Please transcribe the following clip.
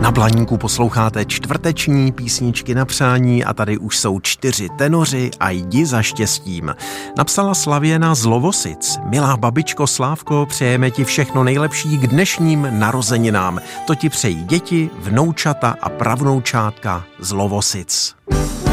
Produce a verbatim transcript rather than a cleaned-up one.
Na Blaníku posloucháte čtvrteční písničky na přání a tady už jsou čtyři tenoři a jdi za štěstím. Napsala Slavěna z Lovosic. Milá babičko Slávko, přejeme ti všechno nejlepší k dnešním narozeninám. To ti přejí děti, vnoučata a pravnoučátka z Lovosic.